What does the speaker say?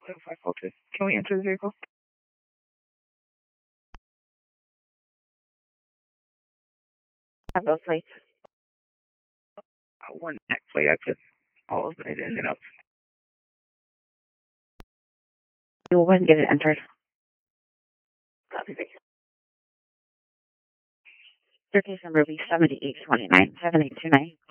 542. Can we enter the vehicle? Have those plates. One next plate. I put all of it in and out. You will go ahead and get it entered. Copy. Your case number will be 7829, 7829.